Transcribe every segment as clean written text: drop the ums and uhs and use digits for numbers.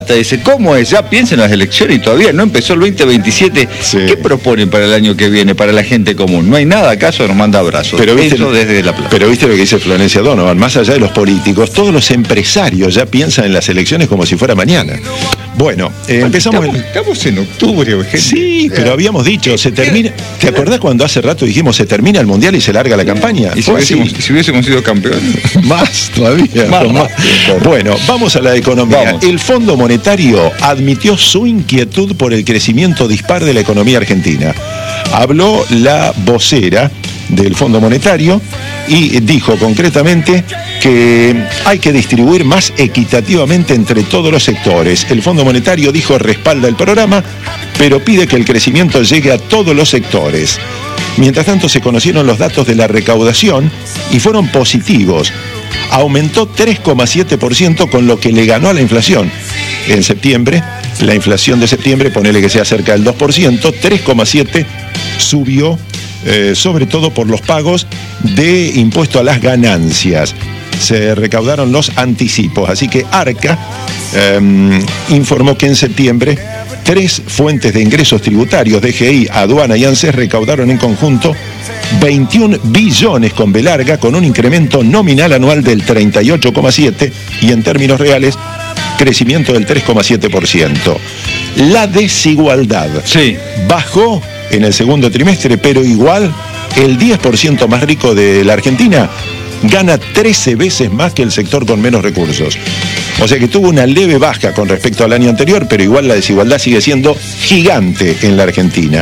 plata. Dice, ¿cómo es? Ya piensen en las elecciones y todavía no empezó el 2027. Sí. ¿Qué proponen para el año que viene, para la gente común? ¿No hay nada acaso? Nos manda abrazos. Pero viste, eso desde La Plata. Pero viste lo que dice Florencia Donovan, más allá de los políticos, todos los empresarios ya piensan en las elecciones como si fuera mañana. Bueno, empezamos... Estamos en octubre, gente. Sí, pero habíamos dicho, se termina... ¿Te acordás cuando hace rato dijimos se termina el Mundial y se larga la campaña? ¿Y si hubiésemos sido campeones? Más todavía. Más. Bueno, vamos a la economía. Vamos. El Fondo Monetario admitió su inquietud por el crecimiento dispar de la economía argentina. Habló la vocera del Fondo Monetario y dijo concretamente que hay que distribuir más equitativamente entre todos los sectores. El Fondo Monetario dijo respalda el programa, pero pide que el crecimiento llegue a todos los sectores. Mientras tanto se conocieron los datos de la recaudación y fueron positivos. Aumentó 3,7% con lo que le ganó a la inflación. En septiembre, la inflación de septiembre, ponele que sea cerca del 2%, 3,7% subió, sobre todo por los pagos de impuesto a las ganancias. Se recaudaron los anticipos, así que Arca informó que en septiembre 3 fuentes de ingresos tributarios, DGI, Aduana y ANSES, recaudaron en conjunto 21 billones con B larga, con un incremento nominal anual del 38,7% y en términos reales, crecimiento del 3,7%. La desigualdad bajó en el segundo trimestre, pero igual el 10% más rico de la Argentina gana 13 veces más que el sector con menos recursos. O sea que tuvo una leve baja con respecto al año anterior, pero igual la desigualdad sigue siendo gigante en la Argentina.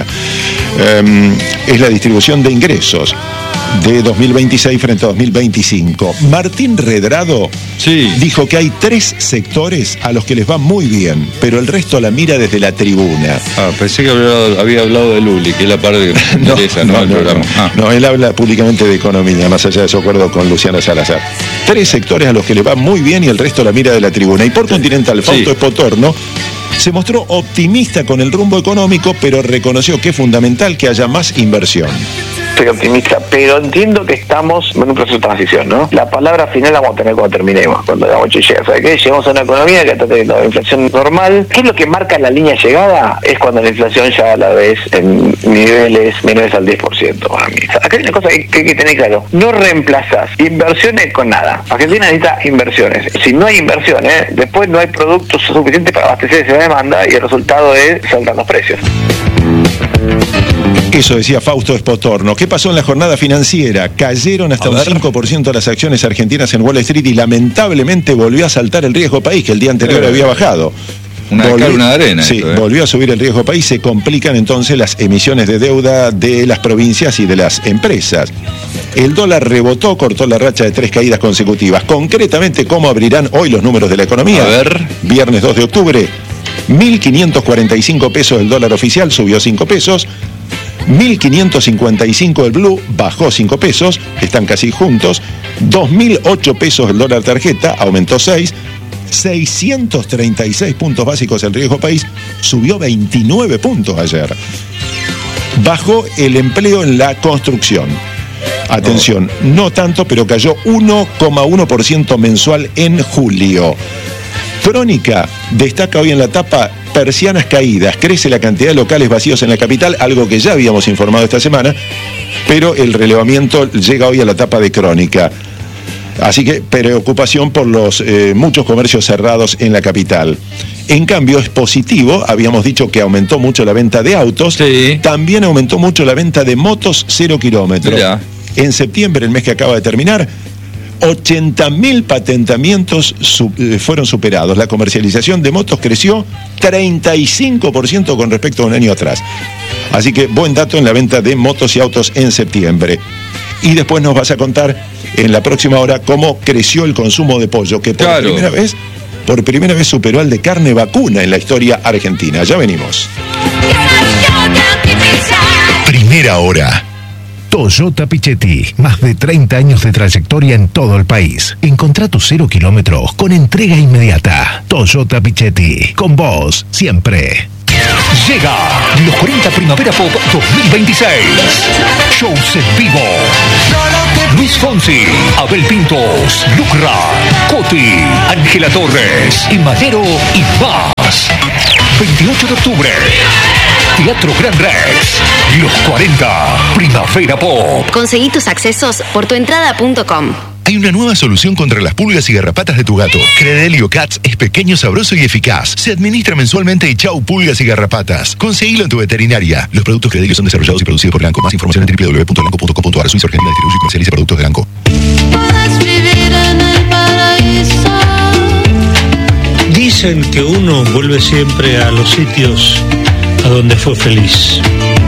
Es la distribución de ingresos de 2026 frente a 2025. Martín Redrado dijo que hay 3 sectores a los que les va muy bien, pero el resto la mira desde la tribuna. Pensé que había hablado de Luli, que es la parte que no interesa, no, él habla públicamente de economía, más allá de su acuerdo con Luciana Salazar. 3 sectores a los que les va muy bien y el resto la mira de la tribuna. Y por Continental, Fausto Espotorno se mostró optimista con el rumbo económico, pero reconoció que es fundamental que haya más inversión. Estoy optimista, pero entiendo que estamos en un proceso de transición, ¿no? La palabra final la vamos a tener cuando terminemos, cuando digamos, ¿sabes qué? Llegamos a una economía que está teniendo inflación normal. ¿Qué es lo que marca la línea de llegada? Es cuando la inflación ya la ves en niveles menores al 10% para mí. Acá hay una cosa que hay que tener claro. No reemplazas inversiones con nada. Argentina necesita inversiones. Si no hay inversiones, después no hay productos suficientes para abastecer esa demanda y el resultado es saltar los precios. Eso decía Fausto Espotorno. ¿Qué pasó en la jornada financiera? Cayeron hasta un 5% las acciones argentinas en Wall Street y lamentablemente volvió a saltar el riesgo país, que el día anterior había bajado. Una de arena. Sí, volvió a subir el riesgo país. Se complican entonces las emisiones de deuda de las provincias y de las empresas. El dólar rebotó, cortó la racha de 3 caídas consecutivas. Concretamente, ¿cómo abrirán hoy los números de la economía? A ver. Viernes 2 de octubre, 1.545 pesos el dólar oficial, subió 5 pesos. 1.555 el blue, bajó 5 pesos, están casi juntos. 2.008 pesos el dólar tarjeta, aumentó 6. 636 puntos básicos el riesgo país, subió 29 puntos ayer. Bajó el empleo en la construcción. Atención, no tanto, pero cayó 1,1% mensual en julio. Crónica destaca hoy en la tapa persianas caídas, crece la cantidad de locales vacíos en la capital, algo que ya habíamos informado esta semana, pero el relevamiento llega hoy a la tapa de Crónica. Así que preocupación por los muchos comercios cerrados en la capital. En cambio es positivo, habíamos dicho que aumentó mucho la venta de autos, también aumentó mucho la venta de motos 0 kilómetros. En septiembre, el mes que acaba de terminar, 80.000 patentamientos fueron superados. La comercialización de motos creció 35% con respecto a un año atrás. Así que buen dato en la venta de motos y autos en septiembre. Y después nos vas a contar en la próxima hora cómo creció el consumo de pollo, que por primera vez superó al de carne vacuna en la historia argentina. Ya venimos. Primera hora. Toyota Pichetti, más de 30 años de trayectoria en todo el país. Encontrá tus 0 kilómetros con entrega inmediata. Toyota Pichetti, con vos siempre. Llega los 40 Primavera Pop 2026. Shows en vivo. Luis Fonsi, Abel Pintos, Lucra, Coti, Ángela Torres, Imanero y más. 28 de octubre. Teatro Gran Rex. Los 40. Primavera Pop. Conseguí tus accesos por tuentrada.com. Hay una nueva solución contra las pulgas y garrapatas de tu gato. Credelio Cats es pequeño, sabroso y eficaz. Se administra mensualmente y chau pulgas y garrapatas. Conseguilo en tu veterinaria. Los productos Credelio son desarrollados y producidos por Glanco. Más información en www.glanco.com.ar. Suiza Argentina distribuye y comercializa productos de Glanco. Dicen que uno vuelve siempre a los sitios a donde fue feliz.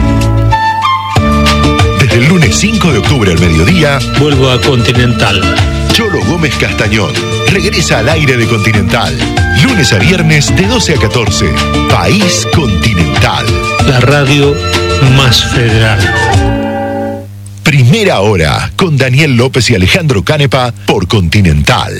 Desde el lunes 5 de octubre al mediodía, vuelvo a Continental. Cholo Gómez Castañón regresa al aire de Continental. Lunes a viernes de 12 a 14. País Continental. La radio más federal. Primera hora con Daniel López y Alejandro Canepa por Continental.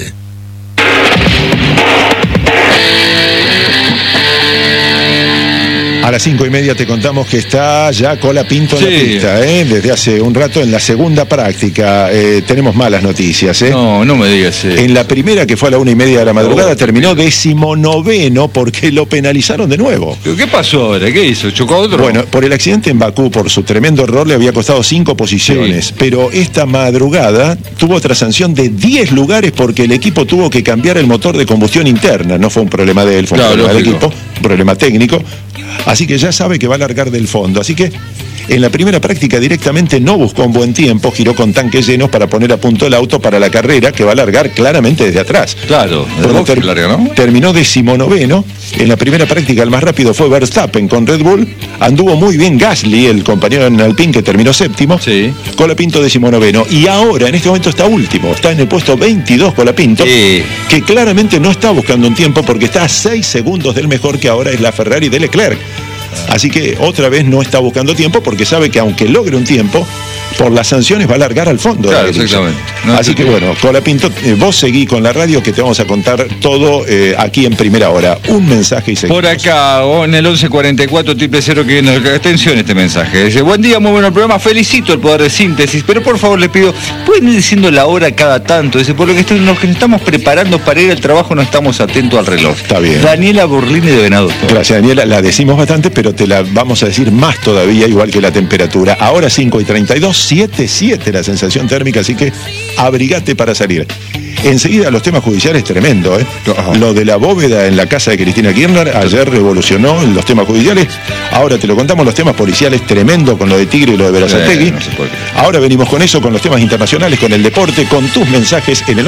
A las 5:30 te contamos que está ya Colapinto en la pista, desde hace un rato en la segunda práctica. Tenemos malas noticias. No me digas. En la primera, que fue a la 1:30 de la madrugada, terminó 19º porque lo penalizaron de nuevo. ¿Pero qué pasó ahora? ¿Qué hizo? ¿Chocó a otro? Bueno, por el accidente en Bakú, por su tremendo error, le había costado 5 posiciones. Pero esta madrugada tuvo otra sanción de 10 lugares porque el equipo tuvo que cambiar el motor de combustión interna. No fue un problema de él, fue un problema del equipo, un problema técnico. Así que ya sabe que va a largar del fondo. Así que en la primera práctica directamente no buscó un buen tiempo, giró con tanques llenos para poner a punto el auto para la carrera, que va a largar claramente desde atrás. Claro, terminó 19º. En la primera práctica el más rápido fue Verstappen con Red Bull. Anduvo muy bien Gasly, el compañero en Alpine, que terminó 7º. Sí. Colapinto 19º. Y ahora, en este momento, está último. Está en el puesto 22 Colapinto, que claramente no está buscando un tiempo porque está a 6 segundos del mejor, que ahora es la Ferrari de Leclerc. Así que otra vez no está buscando tiempo porque sabe que aunque logre un tiempo, por las sanciones va a largar al fondo. Claro, exactamente. Así que bueno, Colapinto, vos seguí con la radio que te vamos a contar todo aquí en primera hora. Un mensaje y seguimos. Por acá, en el 1144-000 que viene. Atención este mensaje. Dice: buen día, muy bueno el programa. Felicito el poder de síntesis, pero por favor le pido, ¿pueden ir diciendo la hora cada tanto? Dice: por lo que nos estamos preparando para ir al trabajo no estamos atentos al reloj. Está bien. Daniela Borlini de Venado. Gracias, Daniela. La decimos bastante, pero te la vamos a decir más todavía, igual que la temperatura. Ahora 5:32, 7:7 la sensación térmica, así que abrigate para salir. Enseguida los temas judiciales, tremendo, Lo de la bóveda en la casa de Cristina Kirchner ayer revolucionó los temas judiciales. Ahora te lo contamos, los temas policiales, tremendo, con lo de Tigre y lo de Berazategui. Ahora venimos con eso, con los temas internacionales, con el deporte, con tus mensajes en el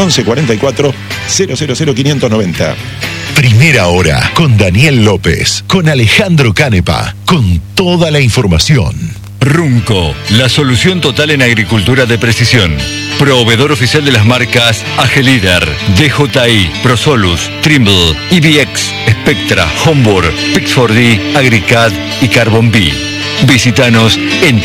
1144-000-590. Primera hora con Daniel López, con Alejandro Canepa, con toda la información. Runco, la solución total en agricultura de precisión. Proveedor oficial de las marcas Agelider, DJI, Prosolus, Trimble, IBX, Spectra, Homburg, Pix4D, Agricad y Carbon B. Visítanos en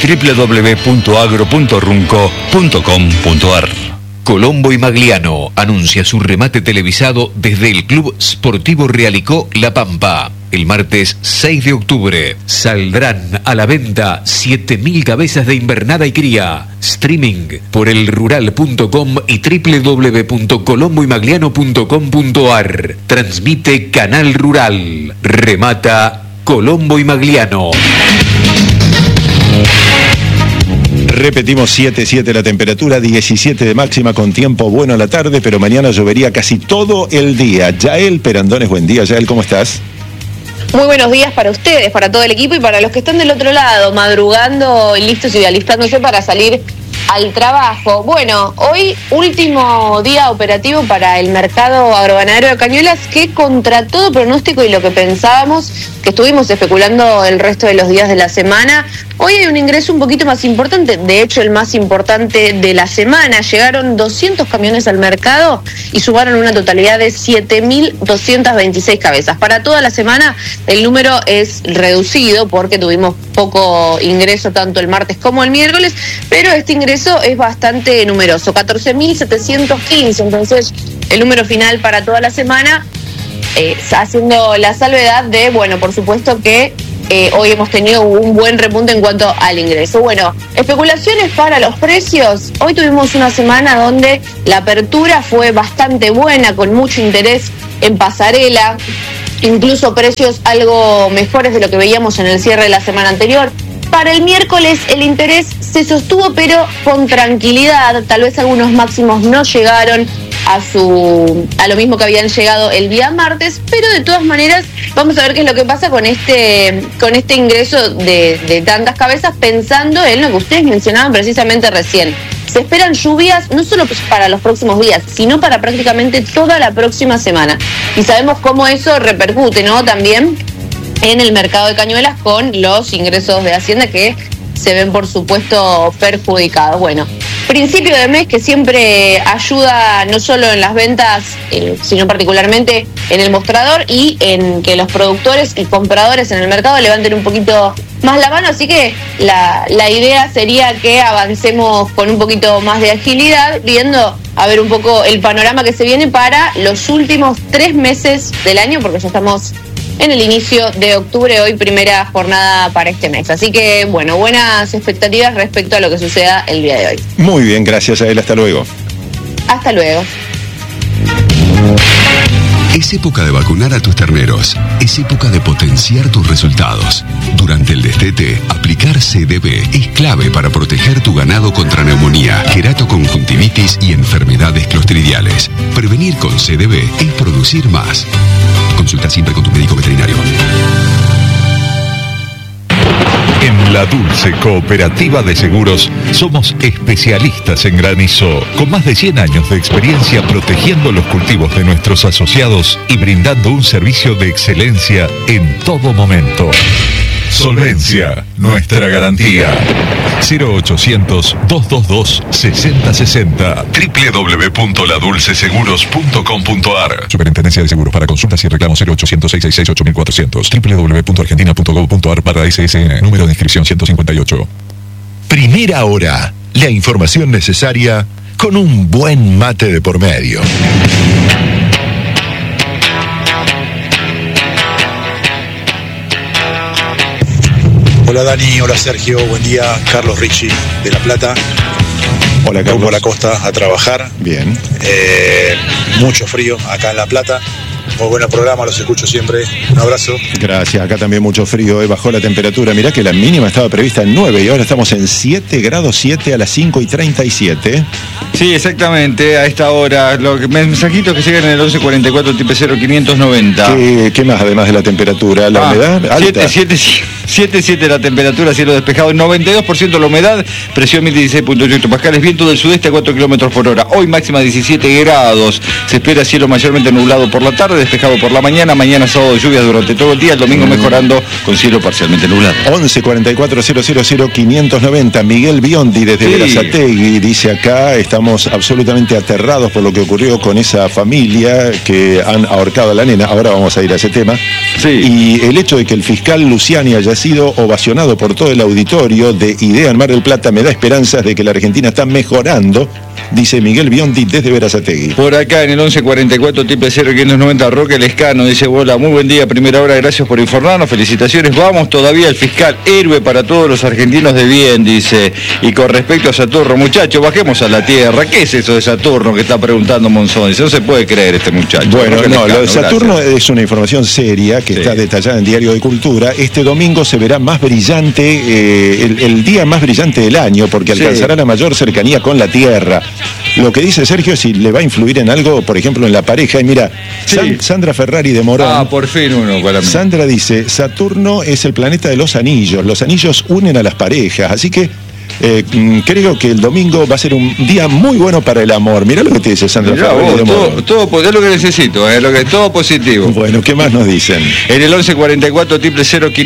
www.agro.runco.com.ar. Colombo y Magliano anuncia su remate televisado desde el Club Sportivo Realicó La Pampa. El martes 6 de octubre saldrán a la venta 7.000 cabezas de invernada y cría. Streaming por elrural.com y www.colomboymagliano.com.ar. Transmite Canal Rural. Remata Colombo y Magliano. Repetimos, 7:7 la temperatura, 17 de máxima con tiempo bueno a la tarde, pero mañana llovería casi todo el día. Yael Perandones, buen día. Yael, ¿cómo estás? Muy buenos días para ustedes, para todo el equipo y para los que están del otro lado, madrugando, listos y alistándose para salir al trabajo. Bueno, hoy último día operativo para el mercado agroganadero de Cañuelas, que contra todo pronóstico y lo que pensábamos, que estuvimos especulando el resto de los días de la semana, hoy hay un ingreso un poquito más importante, de hecho el más importante de la semana. Llegaron 200 camiones al mercado y sumaron una totalidad de 7.226 cabezas. Para toda la semana el número es reducido porque tuvimos poco ingreso tanto el martes como el miércoles, pero este ingreso es bastante numeroso, 14.715, entonces el número final para toda la semana, haciendo la salvedad de, bueno, por supuesto que hoy hemos tenido un buen repunte en cuanto al ingreso. Bueno, especulaciones para los precios. Hoy tuvimos una semana donde la apertura fue bastante buena, con mucho interés en pasarela, incluso precios algo mejores de lo que veíamos en el cierre de la semana anterior. Para el miércoles el interés se sostuvo, pero con tranquilidad. Tal vez algunos máximos no llegaron a lo mismo que habían llegado el día martes, pero de todas maneras vamos a ver qué es lo que pasa con este ingreso de tantas cabezas, pensando en lo que ustedes mencionaban precisamente recién. Se esperan lluvias no solo para los próximos días, sino para prácticamente toda la próxima semana. Y sabemos cómo eso repercute, ¿no? También en el mercado de cañuelas, con los ingresos de Hacienda que se ven, por supuesto, perjudicados. Bueno, principio de mes que siempre ayuda no solo en las ventas, sino particularmente en el mostrador, y en que los productores y compradores en el mercado levanten un poquito más la mano. Así que la idea sería que avancemos con un poquito más de agilidad, viendo a ver un poco el panorama que se viene para los últimos 3 meses del año, porque ya estamos en el inicio de octubre, hoy primera jornada para este mes. Así que, bueno, buenas expectativas respecto a lo que suceda el día de hoy. Muy bien, gracias a él. Hasta luego. Hasta luego. Es época de vacunar a tus terneros. Es época de potenciar tus resultados. Durante el destete, aplicar CDB es clave para proteger tu ganado contra neumonía, queratoconjuntivitis y enfermedades clostridiales. Prevenir con CDB es producir más. Consulta siempre con tu médico veterinario. En La Dulce Cooperativa de Seguros somos especialistas en granizo, con más de 100 años de experiencia protegiendo los cultivos de nuestros asociados y brindando un servicio de excelencia en todo momento. Solvencia, nuestra garantía. 0800-222-6060. www.ladulceseguros.com.ar. Superintendencia de Seguros. Para consultas y reclamos 0800-666-8400. www.argentina.gov.ar/SSN. Número de inscripción 158. Primera hora. La información necesaria con un buen mate de por medio. Hola Dani, hola Sergio, buen día. Carlos Ricci de La Plata. Hola Carlos. Rumbo a la costa a trabajar. Bien. Mucho frío acá en La Plata. Muy buen programa, los escucho siempre. Un abrazo. Gracias, acá también mucho frío, bajó la temperatura. Mirá que la mínima estaba prevista en 9 y ahora estamos en 7 grados 7 a las 5:37. Sí, exactamente, a esta hora. Los mensajitos que llegan en el 1144 tipe 0590. ¿Qué más además de la temperatura? ¿La humedad? Alta. 7 la temperatura, cielo despejado, 92% la humedad, presión 1016.8 hectopascales, viento del sudeste a 4 kilómetros por hora. Hoy máxima 17 grados. Se espera cielo mayormente nublado por la tarde, despejado por la mañana. Mañana sábado lluvias durante todo el día, el domingo mejorando con cielo parcialmente nublado. 1144-000-590. Miguel Biondi desde Berazategui dice acá: estamos absolutamente aterrados por lo que ocurrió con esa familia que han ahorcado a la nena. Ahora vamos a ir a ese tema. Sí. Y el hecho de que el fiscal Luciani haya sido ovacionado por todo el auditorio de IDEA en Mar del Plata me da esperanzas de que la Argentina está mejorando, dice Miguel Biondi desde Berazategui. Por acá en el 1144 tipe 0590 Roque Lescano dice: hola, muy buen día, primera hora, gracias por informarnos, felicitaciones, vamos todavía, el fiscal héroe para todos los argentinos de bien, dice. Y con respecto a Saturno, muchachos, bajemos a la tierra. ¿Qué es eso de Saturno que está preguntando Monzón? Dice, no se puede creer este muchacho. Bueno, Roque no, Lescano, lo de Saturno gracias. es una información seria que está detallada en Diario de Cultura. Este domingo se verá más brillante, el día más brillante del año, porque alcanzará la mayor cercanía con la Tierra. Lo que dice Sergio es si le va a influir en algo, por ejemplo, en la pareja. Y mira, Sandra Ferrari de Morón. Por fin uno para mí. Sandra dice: Saturno es el planeta de los anillos. Los anillos unen a las parejas. Así que creo que el domingo va a ser un día muy bueno para el amor. Mirá lo que te dice Sandra Ferrari de Morón. Todo es lo que necesito, todo positivo. Bueno, ¿qué más nos dicen? En el 1144 triple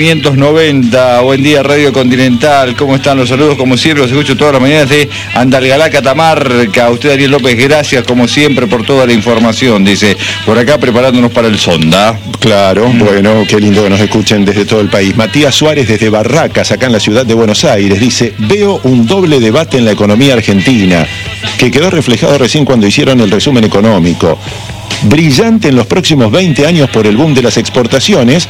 0590, buen día Radio Continental, ¿cómo están? Los saludos como siempre, los escucho todas las mañanas de Andalgalá, Catamarca. A usted, Daniel López, gracias como siempre por toda la información, dice, por acá preparándonos para el Sonda. Claro, bueno, qué lindo que nos escuchen desde todo el país. Matías Suárez desde Barracas, acá en la ciudad de Buenos Aires, dice: veo un doble debate en la economía argentina, que quedó reflejado recién cuando hicieron el resumen económico. Brillante en los próximos 20 años por el boom de las exportaciones,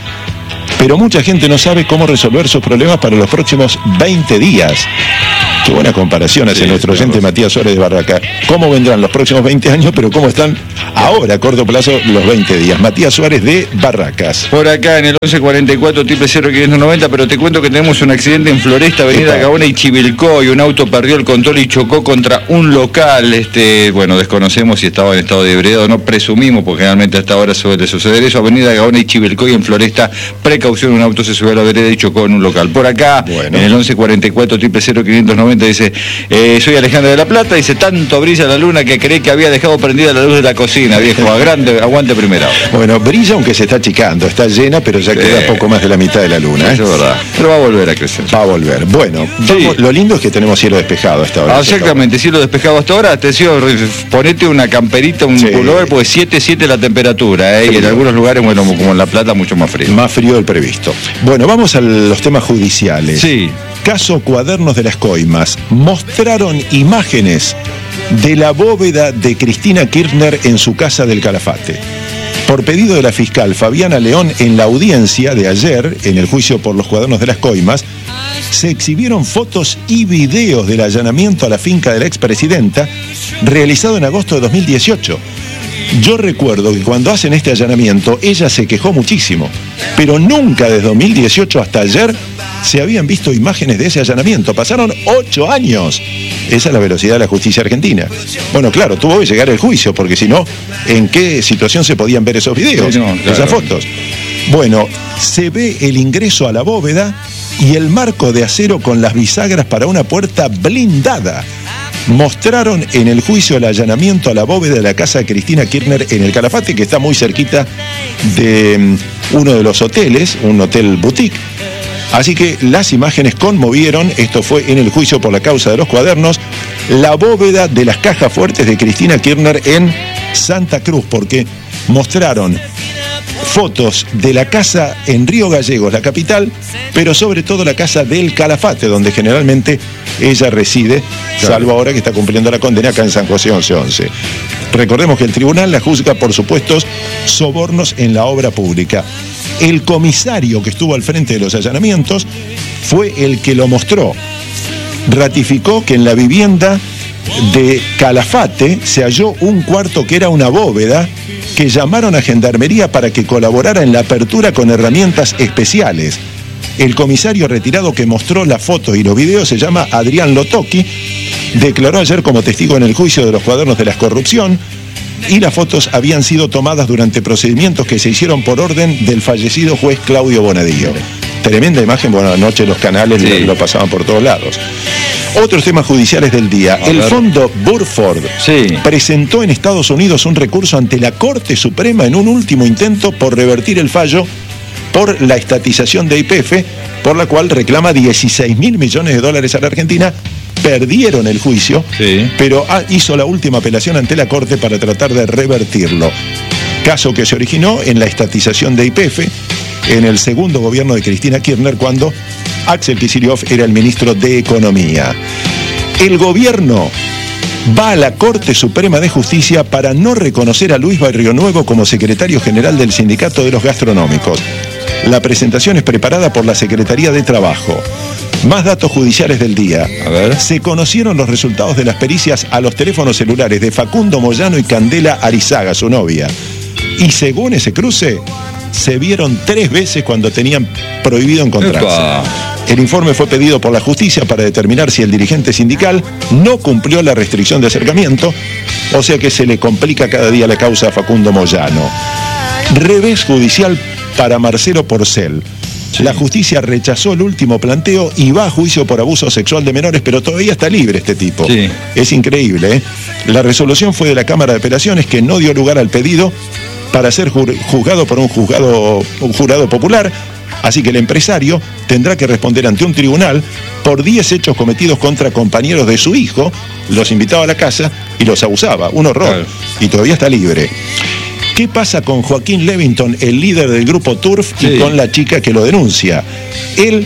pero mucha gente no sabe cómo resolver sus problemas para los próximos 20 días. Qué buena comparación hace nuestro oyente Matías Suárez de Barraca. ¿Cómo vendrán los próximos 20 años, pero cómo están ahora, a corto plazo, los 20 días? Matías Suárez de Barracas. Por acá en el 1144 00590, pero te cuento que tenemos un accidente en Floresta, Avenida Gaona y Chivilcoy. Un auto perdió el control y chocó contra un local. Bueno, desconocemos si estaba en estado de ebriedad o no, presumimos, porque generalmente hasta ahora suele suceder eso. Avenida Gaona y Chivilcoy en Floresta, precaución, un auto se subió a la vereda y chocó en un local. Por acá, en el 1144 00590, dice, soy Alejandro de la Plata, dice, tanto brilla la luna que creí que había dejado prendida la luz de la cocina, viejo, aguante primera hora. Bueno, brilla aunque se está achicando, está llena, pero ya queda poco más de la mitad de la luna. Eso es verdad, pero va a volver a crecer. Va a volver. Bueno, lo lindo es que tenemos cielo despejado hasta ahora. Exactamente, cielo despejado hasta ahora. Atención, ponete una camperita, un pullover, pues 7 la temperatura, y en algunos lugares, bueno, como en La Plata, mucho más frío. Más frío del previsto. Bueno, vamos a los temas judiciales. Sí. Caso Cuadernos de las Coimas. Mostraron imágenes de la bóveda de Cristina Kirchner en su casa del Calafate. Por pedido de la fiscal Fabiana León, en la audiencia de ayer, en el juicio por los Cuadernos de las Coimas, se exhibieron fotos y videos del allanamiento a la finca de la expresidenta, realizado en agosto de 2018. Yo recuerdo que cuando hacen este allanamiento, ella se quejó muchísimo, pero nunca desde 2018 hasta ayer se habían visto imágenes de ese allanamiento. Pasaron 8 años. Esa es la velocidad de la justicia argentina. Bueno, claro, tuvo que llegar el juicio, porque si no, ¿en qué situación se podían ver esos videos, esas fotos? Bueno, se ve el ingreso a la bóveda y el marco de acero con las bisagras para una puerta blindada. Mostraron en el juicio el allanamiento a la bóveda de la casa de Cristina Kirchner en el Calafate, que está muy cerquita de uno de los hoteles, un hotel boutique. Así que las imágenes conmovieron. Esto fue en el juicio por la causa de los Cuadernos. La bóveda de las cajas fuertes de Cristina Kirchner en Santa Cruz, porque mostraron fotos de la casa en Río Gallegos, la capital, pero sobre todo la casa del Calafate, donde generalmente ella reside, salvo ahora que está cumpliendo la condena acá en San José 1111. Recordemos que el tribunal la juzga por supuestos sobornos en la obra pública. El comisario que estuvo al frente de los allanamientos fue el que lo mostró. Ratificó que en la vivienda de Calafate se halló un cuarto que era una bóveda, que llamaron a Gendarmería para que colaborara en la apertura con herramientas especiales. El comisario retirado que mostró la foto y los videos se llama Adrián Lotocchi, declaró ayer como testigo en el juicio de los Cuadernos de la Corrupción, y las fotos habían sido tomadas durante procedimientos que se hicieron por orden del fallecido juez Claudio Bonadío. Tremenda imagen, bueno, anoche los canales lo pasaban por todos lados. Otros temas judiciales del día. El fondo Burford presentó en Estados Unidos un recurso ante la Corte Suprema en un último intento por revertir el fallo por la estatización de YPF, por la cual reclama 16.000 millones de dólares a la Argentina. Perdieron el juicio, pero hizo la última apelación ante la Corte para tratar de revertirlo. Caso que se originó en la estatización de YPF en el segundo gobierno de Cristina Kirchner, cuando Axel Kicillof era el ministro de Economía. El gobierno va a la Corte Suprema de Justicia para no reconocer a Luis Barrionuevo como secretario general del Sindicato de los Gastronómicos. La presentación es preparada por la Secretaría de Trabajo. Más datos judiciales del día. Se conocieron los resultados de las pericias a los teléfonos celulares de Facundo Moyano y Candela Arizaga, su novia. Y según ese cruce, se vieron 3 veces cuando tenían prohibido encontrarse. El informe fue pedido por la justicia para determinar si el dirigente sindical no cumplió la restricción de acercamiento, o sea que se le complica cada día la causa a Facundo Moyano. Revés judicial para Marcelo Porcel. La justicia rechazó el último planteo y va a juicio por abuso sexual de menores, pero todavía está libre este tipo. Es increíble, ¿eh? La resolución fue de la Cámara de Apelaciones, que no dio lugar al pedido para ser juzgado por un jurado popular. Así que el empresario tendrá que responder ante un tribunal por 10 hechos cometidos contra compañeros de su hijo. Los invitaba a la casa y los abusaba. Un horror. Y todavía está libre. ¿Qué pasa con Joaquín Levington, el líder del grupo Turf, y con la chica que lo denuncia? Él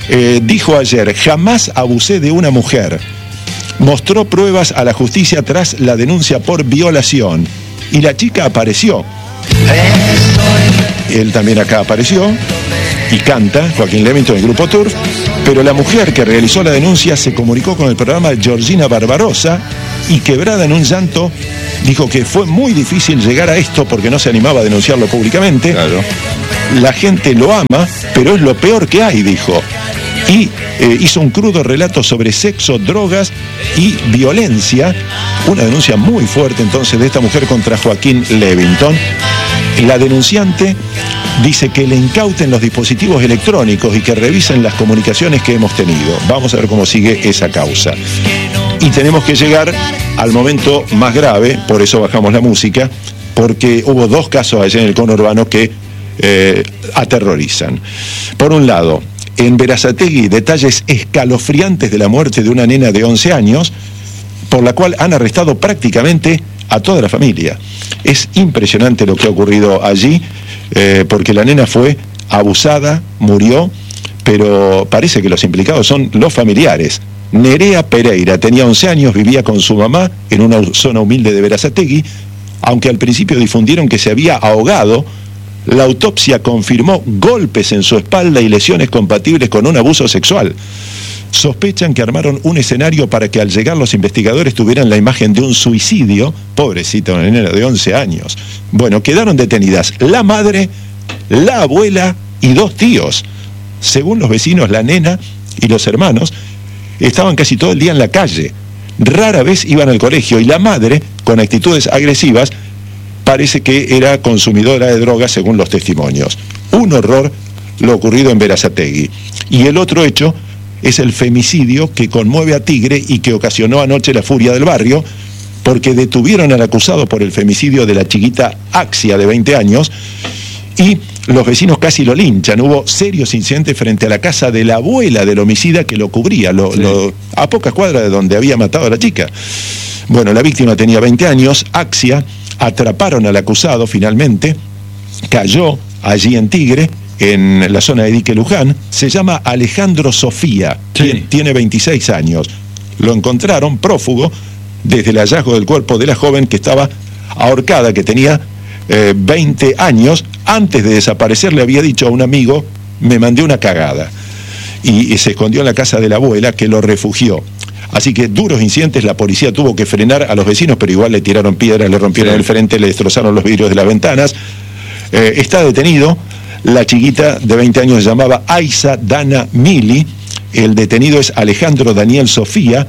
dijo ayer: jamás abusé de una mujer. Mostró pruebas a la justicia tras la denuncia por violación. Y la chica apareció. Él también acá apareció. y canta, Joaquín Levington, del grupo Turf, pero la mujer que realizó la denuncia se comunicó con el programa Georgina Barbarossa y, quebrada en un llanto, dijo que fue muy difícil llegar a esto porque no se animaba a denunciarlo públicamente. Claro. La gente lo ama, pero es lo peor que hay, dijo. Y hizo un crudo relato sobre sexo, drogas y violencia. Una denuncia muy fuerte entonces de esta mujer contra Joaquín Levington. La denunciante dice que le incauten los dispositivos electrónicos y que revisen las comunicaciones que hemos tenido. Vamos a ver cómo sigue esa causa. Y tenemos que llegar al momento más grave, por eso bajamos la música, porque hubo 2 casos allá en el conurbano que aterrorizan. Por un lado, en Berazategui, detalles escalofriantes de la muerte de una nena de 11 años, por la cual han arrestado prácticamente a toda la familia. Es impresionante lo que ha ocurrido allí, porque la nena fue abusada, murió, pero parece que los implicados son los familiares. Nerea Pereira tenía 11 años, vivía con su mamá en una zona humilde de Berazategui, aunque al principio difundieron que se había ahogado. La autopsia confirmó golpes en su espalda y lesiones compatibles con un abuso sexual. Sospechan que armaron un escenario para que al llegar los investigadores tuvieran la imagen de un suicidio. Pobrecita, una nena de 11 años. Bueno, quedaron detenidas la madre, la abuela y 2 tíos. Según los vecinos, la nena y los hermanos estaban casi todo el día en la calle. Rara vez iban al colegio y la madre, con actitudes agresivas, parece que era consumidora de drogas según los testimonios. Un horror lo ocurrido en Berazategui. Y el otro hecho es el femicidio que conmueve a Tigre y que ocasionó anoche la furia del barrio, porque detuvieron al acusado por el femicidio de la chiquita Axia, de 20 años, y los vecinos casi lo linchan. Hubo serios incidentes frente a la casa de la abuela del homicida que lo cubría, a pocas cuadras de donde había matado a la chica. Bueno, la víctima tenía 20 años, Axia. Atraparon al acusado finalmente, cayó allí en Tigre, en la zona de Dique Luján. Se llama Alejandro Sofía, tiene 26 años. Lo encontraron prófugo desde el hallazgo del cuerpo de la joven que estaba ahorcada, que tenía 20 años. Antes de desaparecer le había dicho a un amigo: me mandé una cagada. Y se escondió en la casa de la abuela, que lo refugió. Así que duros incidentes, la policía tuvo que frenar a los vecinos, pero igual le tiraron piedras, le rompieron el frente, le destrozaron los vidrios de las ventanas. Está detenido. La chiquita de 20 años se llamaba Aiza Dana Mili. El detenido es Alejandro Daniel Sofía.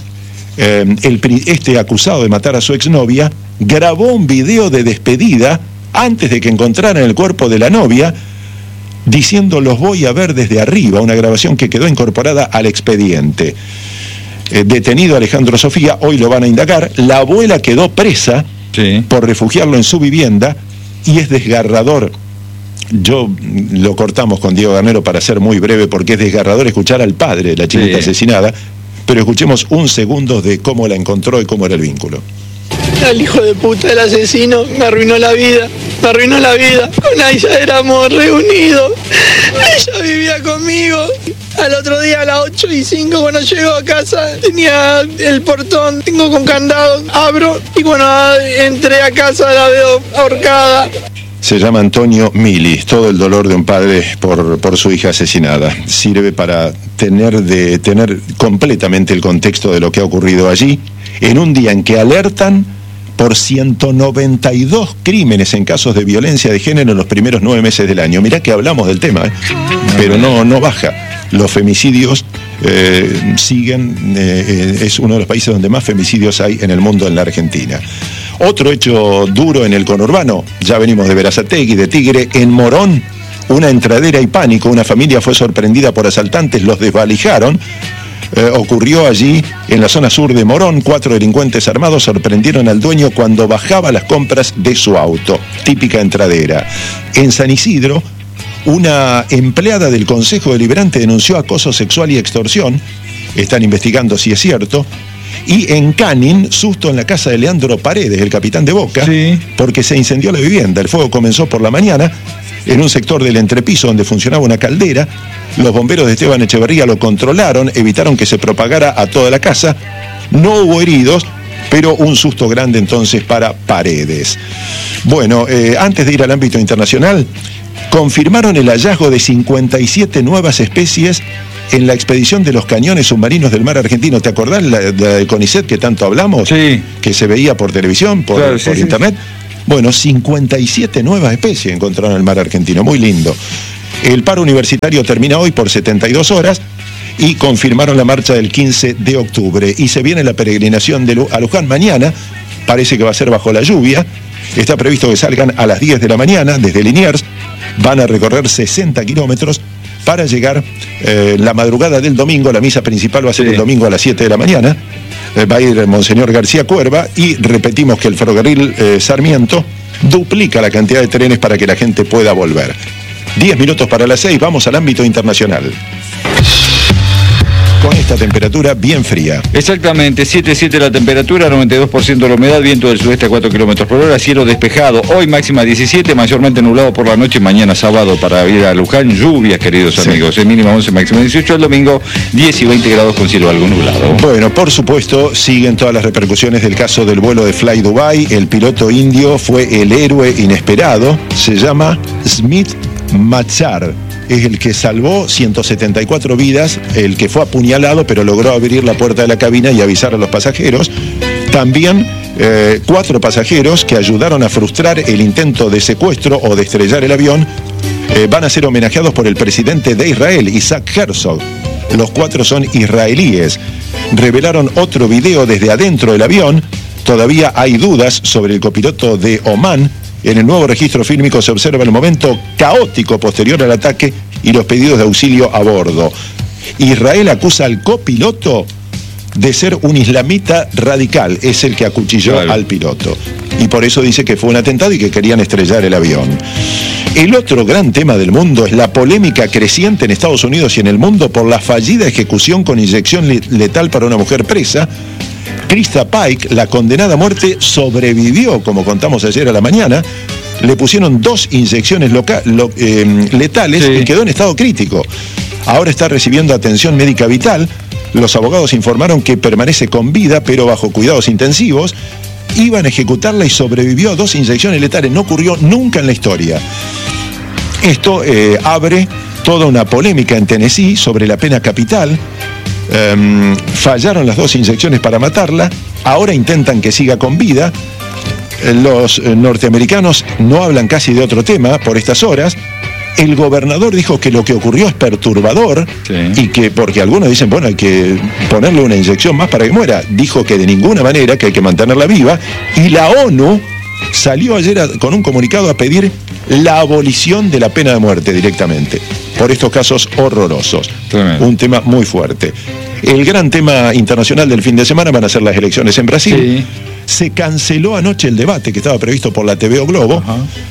Este acusado de matar a su exnovia grabó un video de despedida antes de que encontraran el cuerpo de la novia, diciendo: los voy a ver desde arriba, una grabación que quedó incorporada al expediente. Detenido Alejandro Sofía, hoy lo van a indagar. La abuela quedó presa por refugiarlo en su vivienda, y es desgarrador. Yo lo cortamos con Diego Garnero para ser muy breve, porque es desgarrador escuchar al padre de la chiquita asesinada, pero escuchemos un segundo de cómo la encontró y cómo era el vínculo. El hijo de puta, el asesino, me arruinó la vida. Con Aiza éramos reunidos. Ella vivía conmigo. Al otro día a las 8:05, cuando llego a casa, tenía el portón, tengo con candado, abro y cuando entré a casa la veo ahorcada. Se llama Antonio Milis. Todo el dolor de un padre por su hija asesinada. Sirve para tener completamente el contexto de lo que ha ocurrido allí, en un día en que alertan por 192 crímenes en casos de violencia de género en los primeros 9 meses del año. Mirá que hablamos del tema, pero no baja. Los femicidios siguen, es uno de los países donde más femicidios hay en el mundo, en la Argentina. Otro hecho duro en el conurbano, ya venimos de Berazategui, de Tigre. En Morón, una entradera y pánico. Una familia fue sorprendida por asaltantes, los desvalijaron. Ocurrió allí, en la zona sur de Morón. 4 delincuentes armados sorprendieron al dueño cuando bajaba las compras de su auto. Típica entradera. En San Isidro, una empleada del Consejo Deliberante denunció acoso sexual y extorsión. Están investigando si es cierto. Y en Canin, susto en la casa de Leandro Paredes, el capitán de Boca, porque se incendió la vivienda. El fuego comenzó por la mañana en un sector del entrepiso donde funcionaba una caldera. Los bomberos de Esteban Echeverría lo controlaron, evitaron que se propagara a toda la casa. No hubo heridos, pero un susto grande entonces para Paredes. Bueno, antes de ir al ámbito internacional, confirmaron el hallazgo de 57 nuevas especies en la expedición de los cañones submarinos del mar argentino. ¿Te acordás de CONICET que tanto hablamos? Sí. Que se veía por televisión, por internet. Bueno, 57 nuevas especies encontraron en el mar argentino. Muy lindo. El paro universitario termina hoy por 72 horas y confirmaron la marcha del 15 de octubre. Y se viene la peregrinación a Luján mañana. Parece que va a ser bajo la lluvia. Está previsto que salgan a las 10 de la mañana desde Liniers. Van a recorrer 60 kilómetros para llegar la madrugada del domingo. La misa principal va a ser el domingo a las 7 de la mañana. Va a ir Monseñor García Cuerva y repetimos que el ferrocarril Sarmiento duplica la cantidad de trenes para que la gente pueda volver. 10 minutos para las 6, vamos al ámbito internacional. Con esta temperatura bien fría. Exactamente, 7.7 la temperatura, 92% la humedad, viento del sudeste a 4 kilómetros por hora, cielo despejado. Hoy máxima 17, mayormente nublado por la noche, mañana sábado para ir a Luján, lluvias, queridos amigos. Mínima 11, máxima 18, el domingo 10 y 20 grados con cielo algo nublado. Bueno, por supuesto, siguen todas las repercusiones del caso del vuelo de Fly Dubai. El piloto indio fue el héroe inesperado, se llama Smith Machar. Es el que salvó 174 vidas, el que fue apuñalado, pero logró abrir la puerta de la cabina y avisar a los pasajeros. También 4 pasajeros que ayudaron a frustrar el intento de secuestro o de estrellar el avión van a ser homenajeados por el presidente de Israel, Isaac Herzog. Los 4 son israelíes. Revelaron otro video desde adentro del avión. Todavía hay dudas sobre el copiloto de Oman. En el nuevo registro fílmico se observa el momento caótico posterior al ataque y los pedidos de auxilio a bordo. Israel acusa al copiloto de ser un islamita radical, es el que acuchilló al piloto. Y por eso dice que fue un atentado y que querían estrellar el avión. El otro gran tema del mundo es la polémica creciente en Estados Unidos y en el mundo por la fallida ejecución con inyección letal para una mujer presa. Krista Pike, la condenada a muerte, sobrevivió, como contamos ayer a la mañana. Le pusieron 2 inyecciones letales y quedó en estado crítico. Ahora está recibiendo atención médica vital. Los abogados informaron que permanece con vida, pero bajo cuidados intensivos. Iban a ejecutarla y sobrevivió a 2 inyecciones letales. No ocurrió nunca en la historia. Esto abre toda una polémica en Tennessee sobre la pena capital. Fallaron las 2 inyecciones para matarla, ahora intentan que siga con vida. Los norteamericanos no hablan casi de otro tema por estas horas. El gobernador dijo que lo que ocurrió es perturbador y que, porque algunos dicen, bueno, hay que ponerle una inyección más para que muera. Dijo que de ninguna manera, que hay que mantenerla viva. Y la ONU salió ayer con un comunicado a pedir la abolición de la pena de muerte directamente por estos casos horrorosos. Un tema muy fuerte. El gran tema internacional del fin de semana van a ser las elecciones en Brasil. Se canceló anoche el debate que estaba previsto por la TV O Globo,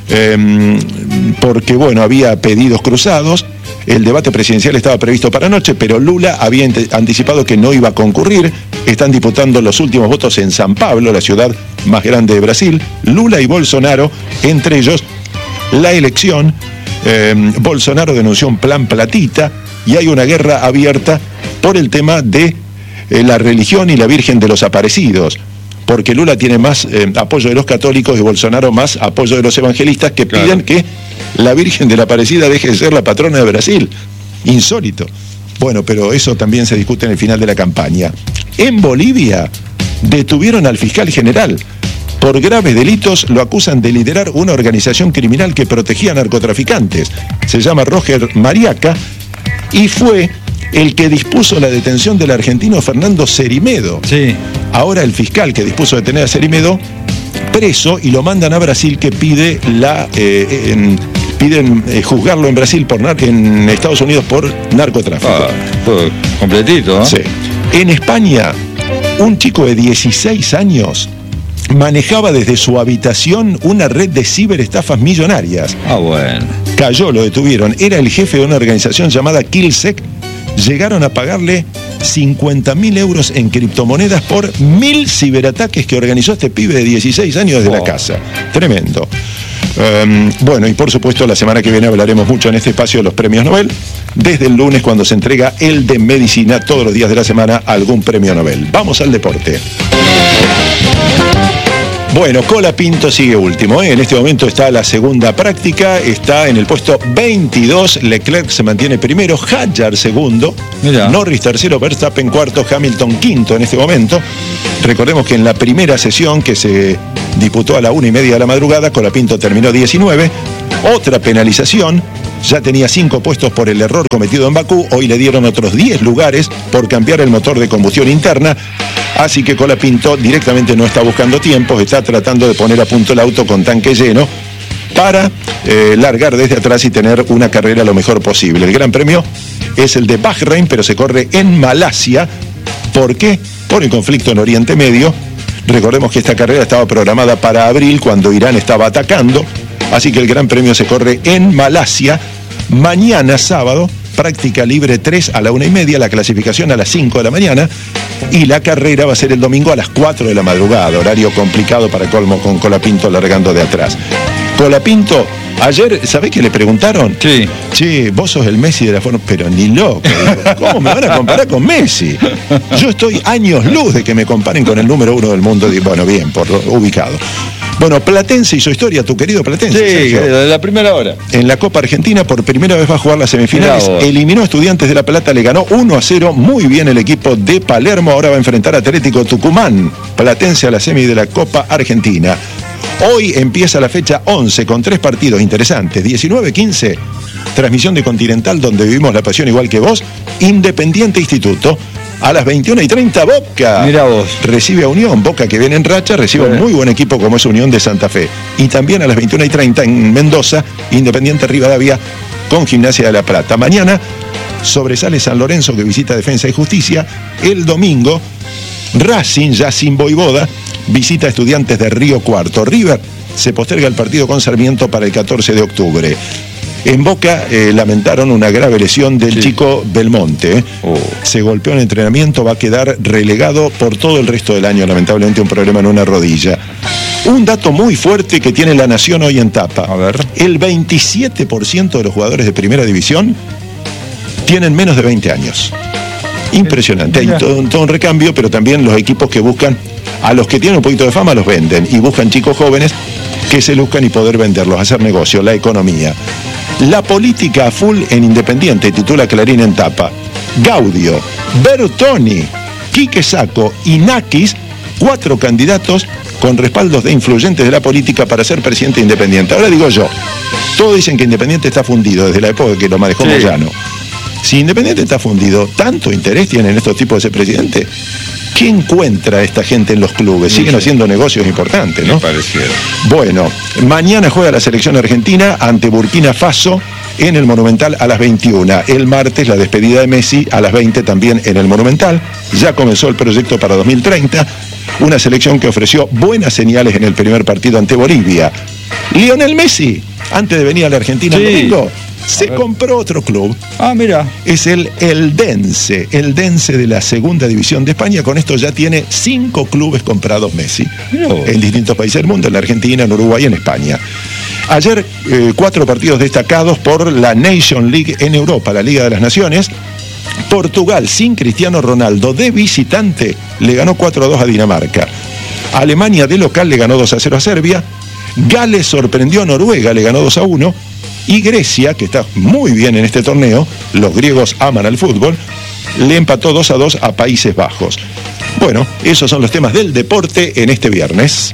porque, bueno, había pedidos cruzados. El debate presidencial estaba previsto para anoche, pero Lula había anticipado que no iba a concurrir. Están disputando los últimos votos en San Pablo, la ciudad más grande de Brasil. Lula y Bolsonaro, entre ellos, la elección. Bolsonaro denunció un plan platita y hay una guerra abierta por el tema de la religión y la Virgen de los Aparecidos, porque Lula tiene más apoyo de los católicos y Bolsonaro más apoyo de los evangelistas que piden que la Virgen de la Aparecida deje de ser la patrona de Brasil. Insólito. Bueno, pero eso también se discute en el final de la campaña. En Bolivia detuvieron al fiscal general. Por graves delitos lo acusan de liderar una organización criminal que protegía a narcotraficantes. Se llama Roger Mariaca y fue el que dispuso la detención del argentino Fernando Cerimedo. Ahora el fiscal que dispuso detener a Cerimedo preso y lo mandan a Brasil, que piden juzgarlo en Brasil en Estados Unidos por narcotráfico. Todo completito, ¿no? Sí. En España, un chico de 16 años manejaba desde su habitación una red de ciberestafas millonarias. Bueno. Cayó, lo detuvieron. Era el jefe de una organización llamada Killsec. Llegaron a pagarle 50.000 euros en criptomonedas por 1.000 ciberataques que organizó este pibe de 16 años desde la casa. Tremendo. Bueno, y por supuesto la semana que viene hablaremos mucho en este espacio de los premios Nobel, desde el lunes cuando se entrega el de medicina, todos los días de la semana algún premio Nobel. Vamos al deporte. Bueno, Colapinto sigue último, ¿eh? En este momento está la segunda práctica, está en el puesto 22, Leclerc se mantiene primero, Hadjar segundo, Norris tercero, Verstappen cuarto, Hamilton quinto en este momento. Recordemos que en la primera sesión que se disputó a la 1:30 de la madrugada, Colapinto terminó 19, otra penalización. Ya tenía 5 puestos por el error cometido en Bakú, hoy le dieron otros 10 lugares por cambiar el motor de combustión interna, así que Colapinto directamente no está buscando tiempos, está tratando de poner a punto el auto con tanque lleno para largar desde atrás y tener una carrera lo mejor posible. El Gran Premio es el de Bahrein, pero se corre en Malasia. ¿Por qué? Por el conflicto en Oriente Medio. Recordemos que esta carrera estaba programada para abril, cuando Irán estaba atacando. Así que el Gran Premio se corre en Malasia. Mañana sábado, práctica libre 3 a la 1:30, la clasificación a las 5 de la mañana y la carrera va a ser el domingo a las 4 de la madrugada, horario complicado para colmo con Colapinto largando de atrás. Colapinto, ayer, ¿sabés qué le preguntaron? Sí. Che, vos sos el Messi de la Fórmula, pero ni loco. Digo, ¿cómo me van a comparar con Messi? Yo estoy años luz de que me comparen con el número 1 del mundo. Bueno, bien, por ubicado. Bueno, Platense y su historia, tu querido Platense. Sí, Sergio, de la primera hora. En la Copa Argentina por primera vez va a jugar las semifinales. Eliminó a Estudiantes de La Plata, le ganó 1-0. Muy bien el equipo de Palermo. Ahora va a enfrentar a Atlético Tucumán. Platense a la semi de la Copa Argentina. Hoy empieza la fecha 11 con 3 partidos interesantes. 19-15, transmisión de Continental, donde vivimos la pasión igual que vos. Independiente Instituto. A las 21:30, Boca. Mirá vos. Recibe a Unión. Boca, que viene en racha, recibe a un muy buen equipo como es Unión de Santa Fe. Y también a las 21:30 en Mendoza, Independiente Rivadavia con Gimnasia de La Plata. Mañana sobresale San Lorenzo, que visita Defensa y Justicia. El domingo, Racing, ya sin Voivoda, visita a Estudiantes de Río Cuarto. River se posterga el partido con Sarmiento para el 14 de octubre. En Boca lamentaron una grave lesión del chico Belmonte. Se golpeó en entrenamiento, va a quedar relegado por todo el resto del año, lamentablemente un problema en una rodilla. Un dato muy fuerte que tiene La Nación hoy en tapa. A ver. El 27% de los jugadores de primera división tienen menos de 20 años. Impresionante. Hay todo un recambio, pero también los equipos que buscan, a los que tienen un poquito de fama los venden y buscan chicos jóvenes que se luzcan y poder venderlos, hacer negocio, la economía. La política a full en Independiente, titula Clarín en tapa. Gaudio, Bertoni, Quique Sacco y Nakis, 4 candidatos con respaldos de influyentes de la política para ser presidente Independiente. Ahora digo yo, todos dicen que Independiente está fundido desde la época que lo manejó Moyano. Si Independiente está fundido, ¿tanto interés tienen estos tipos de ser presidente? ¿Qué encuentra esta gente en los clubes? Siguen haciendo negocios importantes, ¿no? Pareciera. Bueno, mañana juega la selección argentina ante Burkina Faso en el Monumental a las 21. El martes la despedida de Messi a las 20 también en el Monumental. Ya comenzó el proyecto para 2030. Una selección que ofreció buenas señales en el primer partido ante Bolivia. Lionel Messi, antes de venir a la Argentina el domingo, se compró otro club. Ah, mira. Es el Eldense de la segunda división de España. Con esto ya tiene 5 clubes comprados Messi. En distintos países del mundo, en la Argentina, en Uruguay y en España. Ayer 4 partidos destacados por la Nation League en Europa, la Liga de las Naciones. Portugal, sin Cristiano Ronaldo, de visitante, le ganó 4-2 a Dinamarca. Alemania, de local, le ganó 2-0 a Serbia. Gales sorprendió a Noruega, le ganó 2-1. Y Grecia, que está muy bien en este torneo, los griegos aman al fútbol, le empató 2-2 a Países Bajos. Bueno, esos son los temas del deporte en este viernes.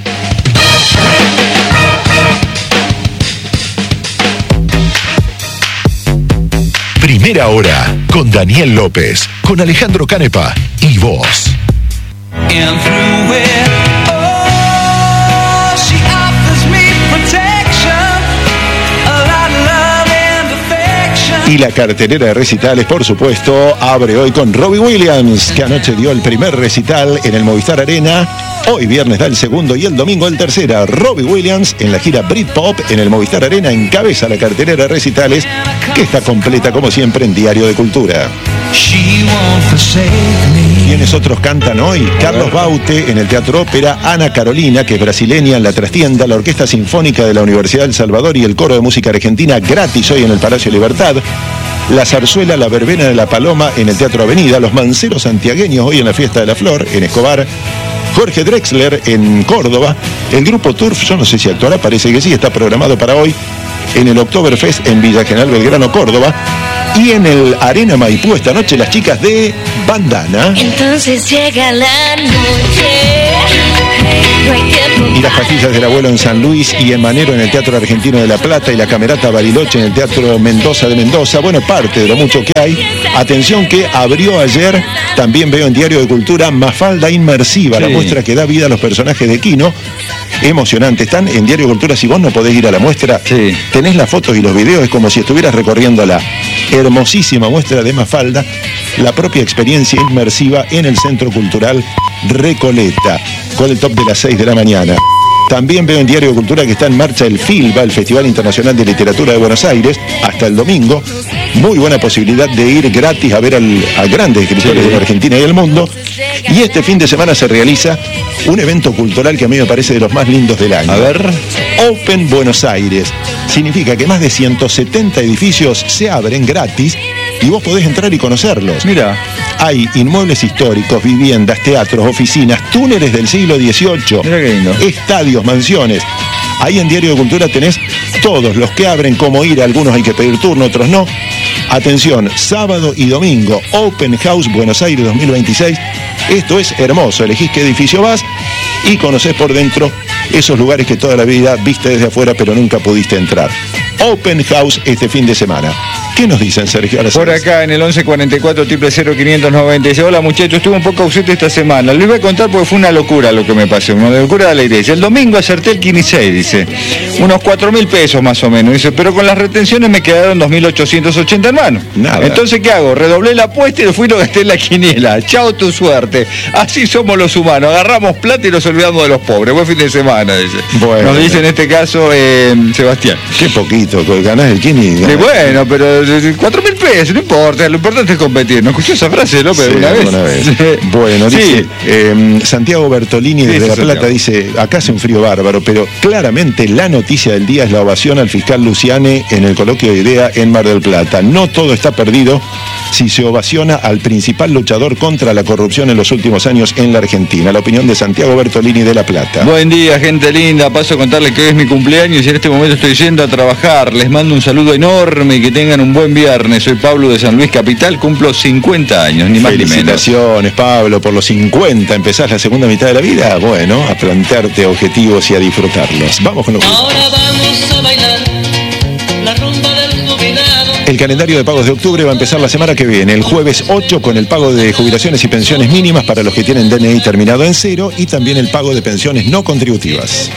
Primera hora con Daniel López, con Alejandro Canepa y vos. Y la cartelera de recitales, por supuesto, abre hoy con Robbie Williams, que anoche dio el primer recital en el Movistar Arena. Hoy viernes da el segundo y el domingo el tercera. Robbie Williams en la gira Britpop en el Movistar Arena encabeza la cartelera de recitales, que está completa como siempre en Diario de Cultura. ¿Quiénes otros cantan hoy? Carlos Baute en el Teatro Ópera, Ana Carolina, que es brasileña, en la Trastienda, la Orquesta Sinfónica de la Universidad del Salvador y el Coro de Música Argentina gratis hoy en el Palacio Libertad. La zarzuela La Verbena de la Paloma en el Teatro Avenida, los Manceros Santiagueños hoy en la Fiesta de la Flor en Escobar. Jorge Drexler en Córdoba. El grupo Turf, yo no sé si actuará, parece que sí, está programado para hoy en el Oktoberfest en Villa General Belgrano, Córdoba. Y en el Arena Maipú esta noche las chicas de Bandana. Entonces llega la noche. Y las pastillas del abuelo en San Luis y en Manero en el Teatro Argentino de La Plata y la Camerata Bariloche en el Teatro Mendoza de Mendoza. Bueno, parte de lo mucho que hay. Atención que abrió ayer, también veo en Diario de Cultura, Mafalda Inmersiva, la muestra que da vida a los personajes de Quino. Emocionante, están en Diario de Cultura. Si vos no podés ir a la muestra, tenés las fotos y los videos, es como si estuvieras recorriendo la hermosísima muestra de Mafalda, la propia experiencia inmersiva en el Centro Cultural Recoleta, con el top de las 6 de la mañana. También veo en Diario de Cultura que está en marcha el FILBA, el Festival Internacional de Literatura de Buenos Aires, hasta el domingo. Muy buena posibilidad de ir gratis a ver a grandes escritores de la Argentina y del mundo. Y este fin de semana se realiza un evento cultural que a mí me parece de los más lindos del año. A ver. Open Buenos Aires. Significa que más de 170 edificios se abren gratis y vos podés entrar y conocerlos. Mira. Hay inmuebles históricos, viviendas, teatros, oficinas, túneles del siglo XVIII, Mira qué lindo. Estadios, mansiones. Ahí en Diario de Cultura tenés todos los que abren, cómo ir, algunos hay que pedir turno, otros no. Atención, sábado y domingo, Open House Buenos Aires 2026. Esto es hermoso, elegís qué edificio vas y conocés por dentro esos lugares que toda la vida viste desde afuera pero nunca pudiste entrar. Open House este fin de semana. ¿Qué nos dicen, Sergio? Por acá en el 1144 00590. Hola muchachos, estuve un poco ausente esta semana. Lo iba a contar porque fue una locura lo que me pasó, una locura de la iglesia. El domingo acerté el 15, dice, unos 4.000 pesos más o menos, dice, pero con las retenciones me quedaron 2.880 en mano. Nada. Entonces, ¿qué hago? Redoblé la apuesta y lo fui y lo gasté en la quiniela. Chao tu suerte. Así somos los humanos, agarramos plata y nos olvidamos de los pobres. Buen fin de semana, dice. Bueno, nos dice en este caso Sebastián. Qué poquito, ganás el Kini. Bueno, pero 4.000 pesos, no importa, lo importante es competir. ¿No escuchó esa frase, López, Sí, una vez? Bueno, Sí. dice Santiago Bertolini desde La Plata, dice, acá hace un frío bárbaro, pero claramente la noticia del día es la ovación al fiscal Luciane en el coloquio de idea en Mar del Plata. No todo está perdido si se ovaciona al principal luchador contra la corrupción en los últimos años en la Argentina. La opinión de Santiago Bertolini de La Plata. Buen día, gente linda. Paso a contarles que hoy es mi cumpleaños y en este momento estoy yendo a trabajar. Les mando un saludo enorme y que tengan un buen viernes. Soy Pablo de San Luis Capital, cumplo 50 años, ni más ni menos. Felicitaciones, Pablo, por los 50. Empezás la segunda mitad de la vida. Bueno, a plantearte objetivos y a disfrutarlos. Vamos con lo que... Ahora vamos a bailar la rumba del jubilado. El calendario de pagos de octubre va a empezar la semana que viene, el jueves 8, con el pago de jubilaciones y pensiones mínimas para los que tienen DNI terminado en 0 y también el pago de pensiones no contributivas.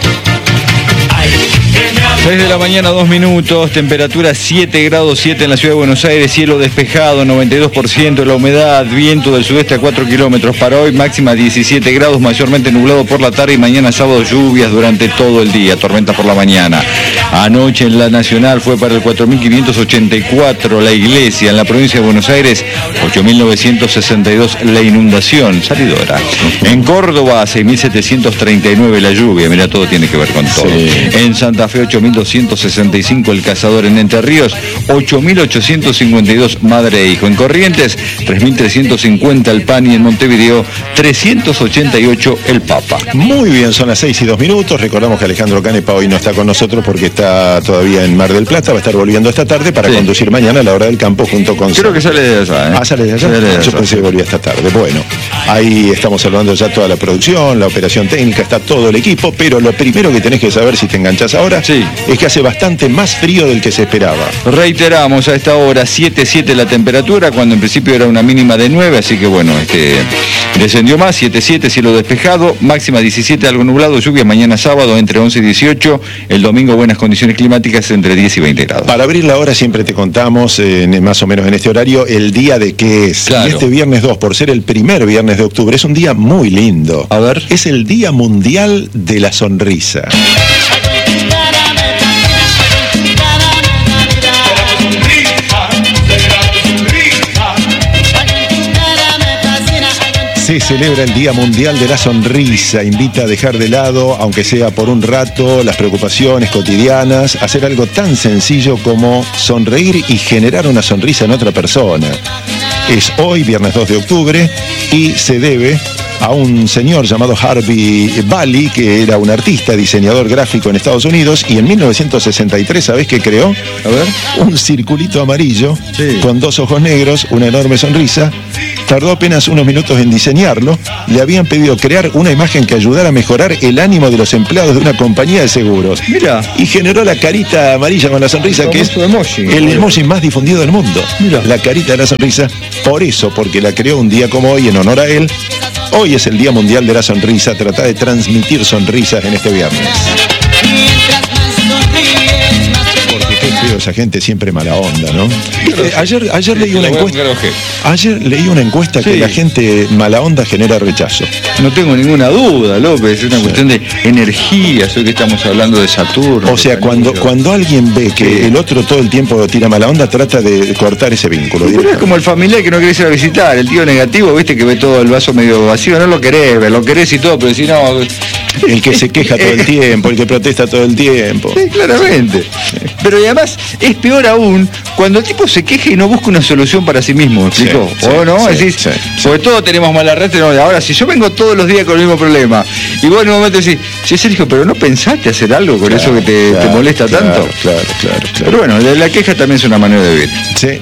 6 de la mañana, 2 minutos, temperatura 7 grados 7 en la ciudad de Buenos Aires, cielo despejado, 92% la humedad, viento del sudeste a 4 kilómetros para hoy, máxima 17 grados, mayormente nublado por la tarde y mañana sábado lluvias durante todo el día, tormentas por la mañana. Anoche en la Nacional fue para el 4.584 la iglesia, en la provincia de Buenos Aires 8.962 la inundación, salidora. En Córdoba 6.739 la lluvia, mira, todo tiene que ver con todo. Sí. En Santa Fe 8.265 el Cazador, en Entre Ríos 8.852 Madre e Hijo, en Corrientes 3.350 el Pan y en Montevideo 388 el Papa. Muy bien, son las 6 y 2 minutos. Recordamos que Alejandro Canepa hoy no está con nosotros porque está todavía en Mar del Plata, va a estar volviendo esta tarde para conducir mañana a la hora del campo junto con... Creo que sale de allá, ¿eh? Ah, sale de allá. Sale de allá, Yo pensé que volvía esta tarde. Bueno, ahí estamos hablando ya toda la producción, la operación técnica, está todo el equipo, pero lo primero que tenés que saber si te enganchás ahora es que hace bastante más frío del que se esperaba. Reiteramos, a esta hora 7.7 la temperatura, cuando en principio era una mínima de 9, así que bueno, descendió más, 7.7, cielo despejado, máxima 17, algo nublado, lluvia mañana sábado entre 11 y 18, el domingo buenas condiciones climáticas entre 10 y 20 grados. Para abrir la hora siempre te contamos, más o menos en este horario, el día de qué es. Claro. Y este viernes 2, por ser el primer viernes de octubre, es un día muy lindo. A ver. Es el Día Mundial de la Sonrisa. Se celebra el Día Mundial de la Sonrisa. Invita a dejar de lado, aunque sea por un rato, las preocupaciones cotidianas, hacer algo tan sencillo como sonreír y generar una sonrisa en otra persona. Es hoy, viernes 2 de octubre, y se debe a a un señor llamado Harvey Bally, que era un artista, diseñador gráfico en Estados Unidos, y en 1963, ¿sabés qué creó? A ver. Un circulito amarillo con dos ojos negros, una enorme sonrisa. Tardó apenas unos minutos en diseñarlo. Le habían pedido crear una imagen que ayudara a mejorar el ánimo de los empleados de una compañía de seguros. Mira. Y generó la carita amarilla con la sonrisa, que es el emoji más difundido del mundo. Mira. La carita de la sonrisa. Por eso, porque la creó un día como hoy en honor a él. Hoy es el Día Mundial de la Sonrisa. Trata de transmitir sonrisas en este viernes. Esa gente siempre mala onda, ¿no? Ayer leí una encuesta. Ayer leí una encuesta que la gente mala onda genera rechazo. No tengo ninguna duda, López, es una cuestión de energía, hoy que estamos hablando de Saturno. O sea, cuando alguien ve que el otro todo el tiempo tira mala onda, trata de cortar ese vínculo. Pero es como el familiar que no querés ir a visitar, el tío negativo, viste, que ve todo el vaso medio vacío, no lo querés ver, lo querés y todo, pero si no... El que se queja todo el tiempo, el que protesta todo el tiempo. Sí, claramente. Pero además es peor aún cuando el tipo se queja y no busca una solución para sí mismo, ¿me explico? ¿O no? Decís, porque todos tenemos mala red, no, ahora si yo vengo todos los días con el mismo problema, y vos en un momento decís, sí, Sergio, pero no pensaste hacer algo con eso que te molesta tanto. Claro. Pero bueno, la queja también es una manera de vivir.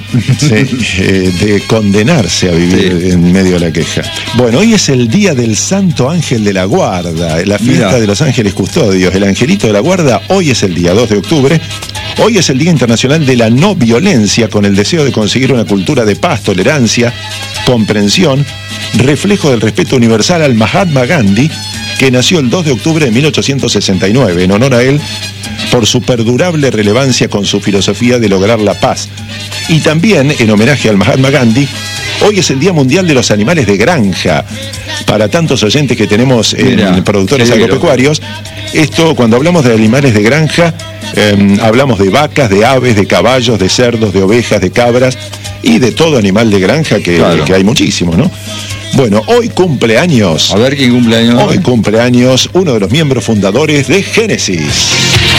De condenarse a vivir en medio de la queja. Bueno, hoy es el día del Santo Ángel de la Guarda, la fiesta de los ángeles custodios, el angelito de la guarda. Hoy es el día 2 de octubre. Hoy es el Día Internacional de la No Violencia, con el deseo de conseguir una cultura de paz, tolerancia, comprensión, reflejo del respeto universal al Mahatma Gandhi, que nació el 2 de octubre de 1869. En honor a él, por su perdurable relevancia con su filosofía de lograr la paz. Y también, en homenaje al Mahatma Gandhi, hoy es el Día Mundial de los Animales de Granja. Para tantos oyentes que tenemos en productores agropecuarios, esto, cuando hablamos de animales de granja, hablamos de vacas, de aves, de caballos, de cerdos, de ovejas, de cabras y de todo animal de granja, que hay muchísimos, ¿no? Bueno, hoy cumpleaños. A ver quién cumpleaños. Hoy cumpleaños uno de los miembros fundadores de Génesis.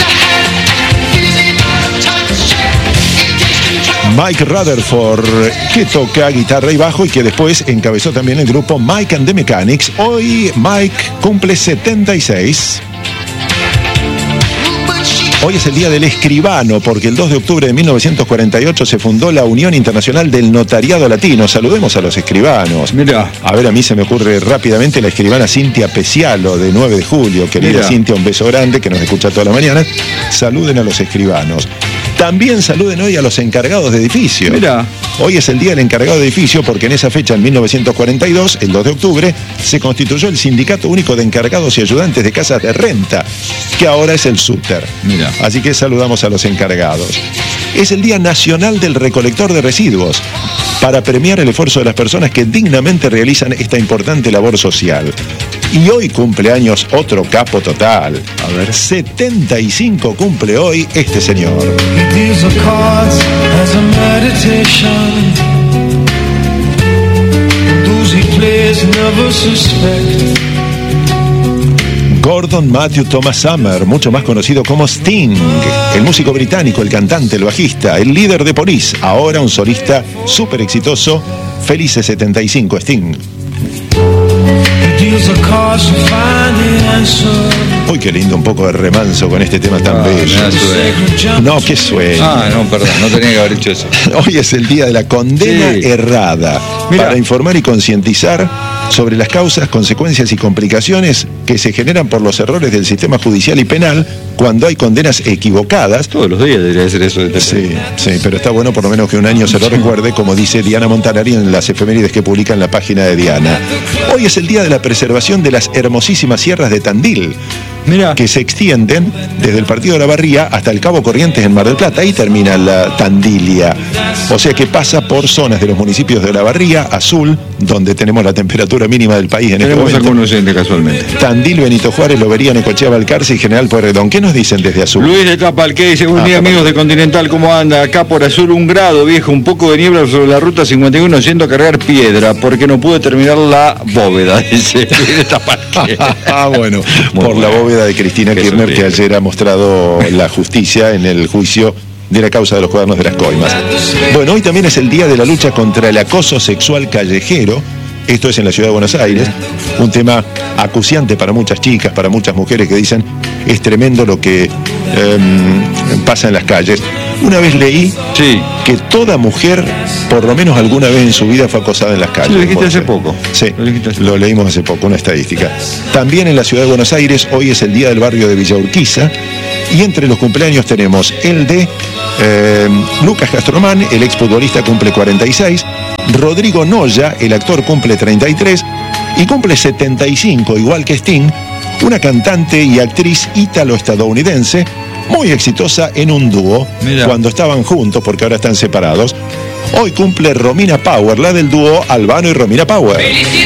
Mike Rutherford, que toca guitarra y bajo y que después encabezó también el grupo Mike and the Mechanics. Hoy Mike cumple 76. Hoy es el Día del Escribano, porque el 2 de octubre de 1948 se fundó la Unión Internacional del Notariado Latino. Saludemos a los escribanos. Mira. A ver, a mí se me ocurre rápidamente la escribana Cintia Pesialo, de 9 de julio. Querida Cintia, un beso grande, que nos escucha toda la mañana. Saluden a los escribanos. También saluden hoy a los encargados de edificio. Mira. Hoy es el Día del Encargado de Edificio, porque en esa fecha, en 1942, el 2 de octubre, se constituyó el Sindicato Único de Encargados y Ayudantes de Casas de Renta, que ahora es el SUTER. Mira. Así que saludamos a los encargados. Es el Día Nacional del Recolector de Residuos, para premiar el esfuerzo de las personas que dignamente realizan esta importante labor social. Y hoy cumpleaños otro capo total. A ver, 75 cumple hoy este señor. Gordon Matthew Thomas Summer, mucho más conocido como Sting, el músico británico, el cantante, el bajista, el líder de Police, ahora un solista súper exitoso. Felices 75, Sting. Uy, qué lindo, un poco de remanso con este tema tan bello. No, qué sueño. No, perdón, no tenía que haber hecho eso. Hoy es el día de la condena errada. Para informar y concientizar sobre las causas, consecuencias y complicaciones que se generan por los errores del sistema judicial y penal cuando hay condenas equivocadas. Todos los días debería ser eso. Sí, pero está bueno por lo menos que un año se lo recuerde, como dice Diana Montanari en las efemérides que publica en la página de Diana. Hoy es el día de la preservación de las hermosísimas sierras de Tandil. Mira. Que se extienden desde el Partido de la Barría hasta el Cabo Corrientes en Mar del Plata. Ahí termina la Tandilia. O sea que pasa por zonas de los municipios de la Barría, Azul, donde tenemos la temperatura mínima del país en este momento. Tenemos algún oyente casualmente. Tandil, Benito Juárez, Lobería, Necochea, Balcarce y General Pueyrredón. ¿Qué nos dicen desde Azul? Luis de Tapalqué dice: buen día, amigos de Continental, ¿cómo anda? Acá por Azul 1 grado, viejo, un poco de niebla sobre la ruta 51 yendo a cargar piedra porque no pude terminar la bóveda, dice Luis de Tapalqué. Bueno, por la bóveda de Cristina Kirchner, que ayer ha mostrado la justicia en el juicio de la causa de los cuadernos de las coimas. Bueno, hoy también es el día de la lucha contra el acoso sexual callejero, Esto es en la ciudad de Buenos Aires, un tema acuciante para muchas chicas, para muchas mujeres que dicen es tremendo lo que pasa en las calles. Una vez leí que toda mujer, por lo menos alguna vez en su vida, fue acosada en las calles. Lo dijiste hace poco. Sí, lo leímos hace poco, una estadística. También en la ciudad de Buenos Aires, hoy es el día del barrio de Villa Urquiza, y entre los cumpleaños tenemos el de Lucas Castromán, el exfutbolista, cumple 46, Rodrigo Noya, el actor, cumple 33, y cumple 75, igual que Sting, una cantante y actriz ítalo-estadounidense, muy exitosa en un dúo, cuando estaban juntos, porque ahora están separados. Hoy cumple Romina Power, la del dúo Albano y Romina Power.